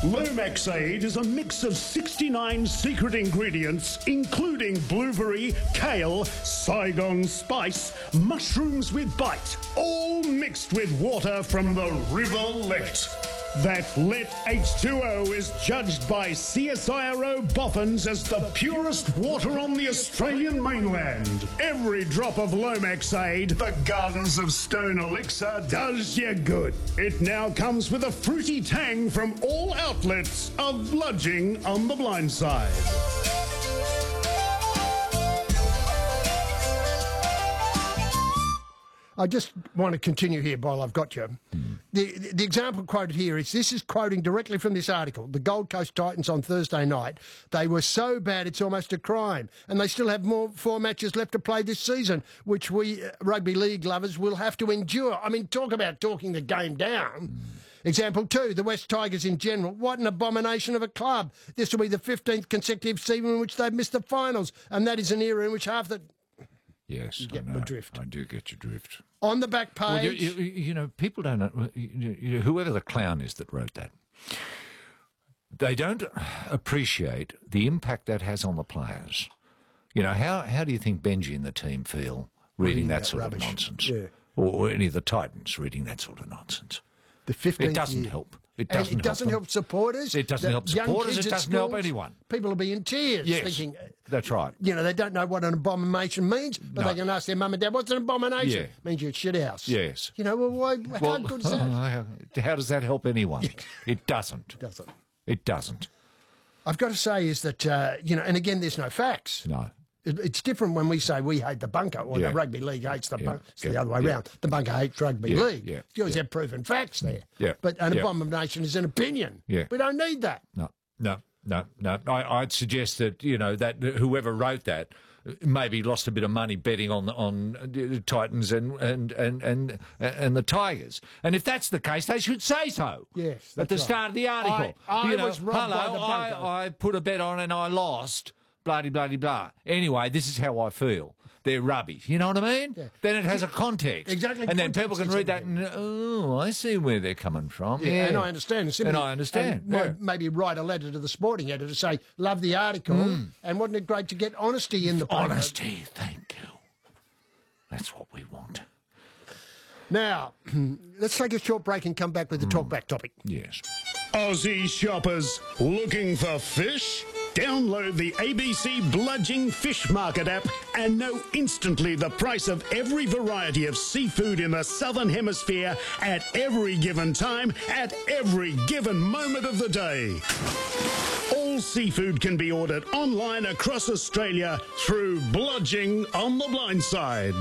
Lomax Aid is a mix of 69 secret ingredients, including blueberry, kale, Saigon spice, mushrooms with bite, all mixed with water from the River Lett. That Lett H2O is judged by CSIRO Boffins as the purest water on the Australian mainland. Every drop of Lomax Aid, the Gardens of Stone Elixir, does you good. It now comes with a fruity tang from all outlets of Bludging on the Blind Side. I just want to continue here while I've got you. The example quoted here this is quoting directly from this article. The Gold Coast Titans on Thursday night, they were so bad it's almost a crime. And they still have 4 matches left to play this season, which we rugby league lovers will have to endure. I mean, talk about talking the game down. Example 2, the West Tigers in general. What an abomination of a club. This will be the 15th consecutive season in which they've missed the finals. And that is an era in which half the... Yes, you get my drift. I do get your drift. On the back page... Well, you know, people don't know... whoever the clown is that wrote that, they don't appreciate the impact that has on the players. You know, how do you think Benji and the team feel reading that sort of nonsense? Yeah. Or any of the Titans reading that sort of nonsense? The 15th It doesn't year. help. It doesn't help supporters. It doesn't help supporters. It doesn't help anyone. People will be in tears thinking... That's right. You know, they don't know what an abomination means, but they can ask their mum and dad, what's an abomination? Yeah. It means you're a shit house. Yes. You know, how good is that? How does that help anyone? It doesn't. It doesn't. It doesn't. I've got to say is that, you know, and again, there's no facts. No. It's different when we say we hate the bunker, or the rugby league hates the bunker. It's the other way around. The bunker hates rugby league. You always have proven facts there. Yeah. But an abomination is an opinion. Yeah. We don't need that. No. I'd suggest that, you know, that whoever wrote that maybe lost a bit of money betting on the Titans and the Tigers. And if that's the case, they should say so. Yes, at the start of the article. I was robbed by the bunker. I put a bet on and I lost. Bloody, bloody, blah. Anyway, this is how I feel. They're rubbish. You know what I mean? Yeah. Then it has a context. Exactly. And then people can read that and, I see where they're coming from. Yeah. And I understand. And I understand. Maybe write a letter to the sporting editor to say, love the article, and wasn't it great to get honesty in the paper? Honesty, thank you. That's what we want. Now, let's take a short break and come back with the talkback topic. Yes. Aussie shoppers looking for fish? Download the ABC Bludging Fish Market app and know instantly the price of every variety of seafood in the Southern Hemisphere at every given time, at every given moment of the day. All seafood can be ordered online across Australia through Bludging on the Blind Side.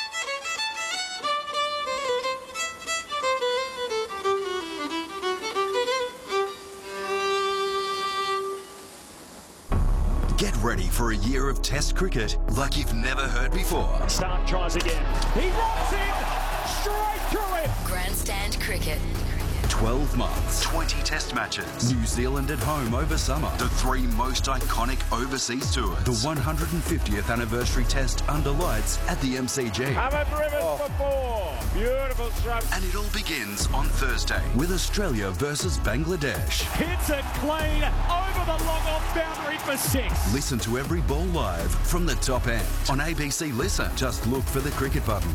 Get ready for a year of Test cricket like you've never heard before. Stark tries again. He rolls in straight through it. Grandstand cricket. 12 months, 20 Test matches. New Zealand at home over summer. The 3 most iconic overseas tours. The 150th anniversary Test under lights at the MCG. Hammer driven for 4. Beautiful stroke. And it all begins on Thursday with Australia versus Bangladesh. Hits it clean over the long off boundary for 6. Listen to every ball live from the top end. On ABC Listen, just look for the cricket button.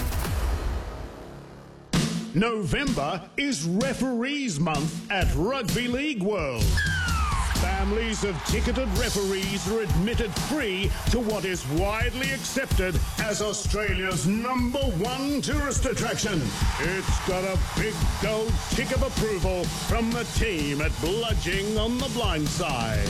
November is Referees Month at Rugby League World. Families of ticketed referees are admitted free to what is widely accepted as Australia's #1 tourist attraction. It's got a big gold tick of approval from the team at Bludging on the Blind Side.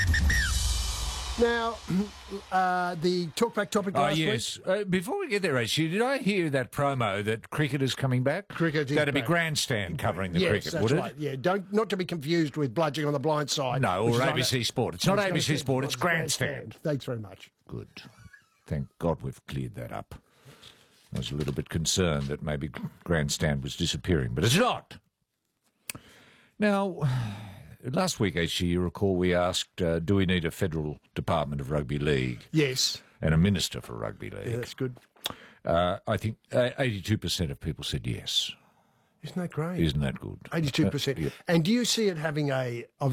Now, the talkback topic last week. Before we get there, actually, did I hear that promo that cricket is coming back? Cricket is That'd be back. Grandstand covering the cricket, that's would it? Right. Yeah, not to be confused with Bludging on the Blind Side. No, or ABC Sport. It's not ABC Sport, it's Grandstand. Thanks very much. Good. Thank God we've cleared that up. I was a little bit concerned that maybe Grandstand was disappearing, but it's not. Now, last week, actually, you recall we asked, do we need a federal department of rugby league? Yes. And a minister for rugby league? Yeah, that's good. I think 82% of people said yes. Isn't that great? Isn't that good? 82%. Yeah. And do you see it having